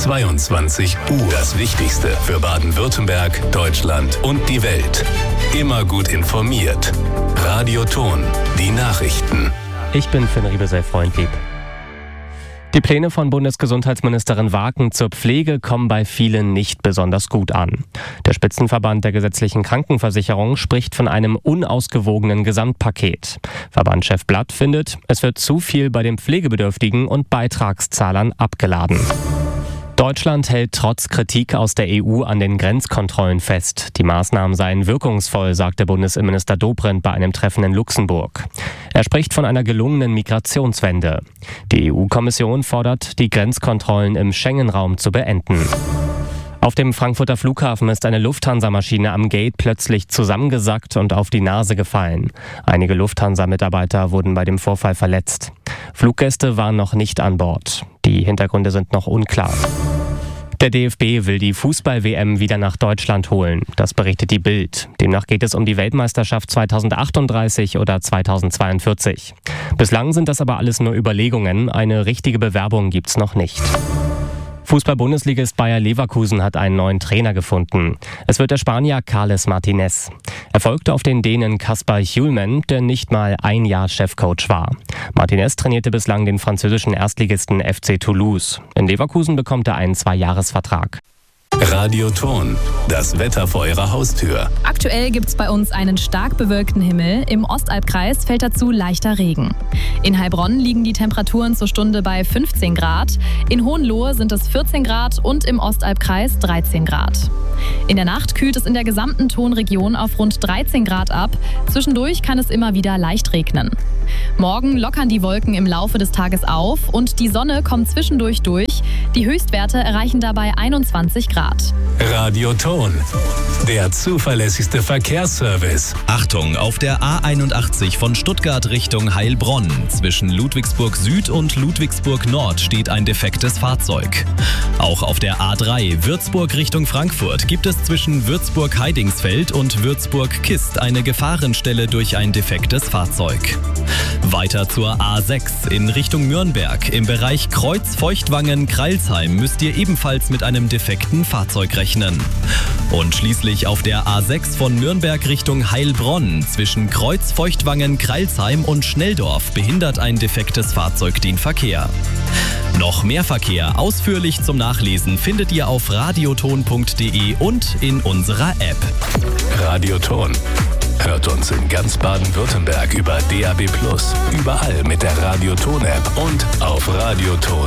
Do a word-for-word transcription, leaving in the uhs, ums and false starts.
zweiundzwanzig Uhr. Das Wichtigste für Baden-Württemberg, Deutschland und die Welt. Immer gut informiert. Radio Ton, die Nachrichten. Ich bin Finn Riebesell-Freundlieb. Die Pläne von Bundesgesundheitsministerin Waken zur Pflege kommen bei vielen nicht besonders gut an. Der Spitzenverband der gesetzlichen Krankenversicherung spricht von einem unausgewogenen Gesamtpaket. Verbandschef Blatt findet, es wird zu viel bei den Pflegebedürftigen und Beitragszahlern abgeladen. Deutschland hält trotz Kritik aus der E U an den Grenzkontrollen fest. Die Maßnahmen seien wirkungsvoll, sagte Bundesinnenminister Dobrindt bei einem Treffen in Luxemburg. Er spricht von einer gelungenen Migrationswende. Die E U-Kommission fordert, die Grenzkontrollen im Schengen-Raum zu beenden. Auf dem Frankfurter Flughafen ist eine Lufthansa-Maschine am Gate plötzlich zusammengesackt und auf die Nase gefallen. Einige Lufthansa-Mitarbeiter wurden bei dem Vorfall verletzt. Fluggäste waren noch nicht an Bord. Die Hintergründe sind noch unklar. Der D F B will die Fußball-W M wieder nach Deutschland holen. Das berichtet die Bild. Demnach geht es um die Weltmeisterschaft zweitausendachtunddreißig oder zweitausendzweiundvierzig. Bislang sind das aber alles nur Überlegungen. Eine richtige Bewerbung gibt's noch nicht. Fußball-Bundesligist Bayer Leverkusen hat einen neuen Trainer gefunden. Es wird der Spanier Carles Martinez. Er folgte auf den Dänen Kasper Hjulmand, der nicht mal ein Jahr Chefcoach war. Martinez trainierte bislang den französischen Erstligisten F C Toulouse. In Leverkusen bekommt er einen Zweijahresvertrag. Radio Ton, das Wetter vor Ihrer Haustür. Aktuell gibt es bei uns einen stark bewölkten Himmel. Im Ostalbkreis fällt dazu leichter Regen. In Heilbronn liegen die Temperaturen zur Stunde bei fünfzehn Grad. In Hohenlohe sind es vierzehn Grad und im Ostalbkreis dreizehn Grad. In der Nacht kühlt es in der gesamten Tonregion auf rund dreizehn Grad ab. Zwischendurch kann es immer wieder leicht regnen. Morgen lockern die Wolken im Laufe des Tages auf und die Sonne kommt zwischendurch durch. Die Höchstwerte erreichen dabei einundzwanzig Grad. Radio Ton, der zuverlässigste Verkehrsservice. Achtung, auf der A einundachtzig von Stuttgart Richtung Heilbronn. Zwischen Ludwigsburg Süd und Ludwigsburg Nord steht ein defektes Fahrzeug. Auch auf der A drei Würzburg Richtung Frankfurt gibt es zwischen Würzburg-Heidingsfeld und Würzburg-Kist eine Gefahrenstelle durch ein defektes Fahrzeug. Weiter zur A sechs in Richtung Nürnberg. Im Bereich Kreuz-Feuchtwangen-Kreilsheim müsst ihr ebenfalls mit einem defekten Fahrzeug rechnen. Und schließlich auf der A sechs von Nürnberg Richtung Heilbronn. Zwischen Kreuz-Feuchtwangen-Kreilsheim und Schnelldorf behindert ein defektes Fahrzeug den Verkehr. Noch mehr Verkehr ausführlich zum Nachlesen findet ihr auf radioton punkt de und in unserer App. Radio Ton. Hört uns in ganz Baden-Württemberg über D A B plus, überall mit der Radio Ton App und auf radioton.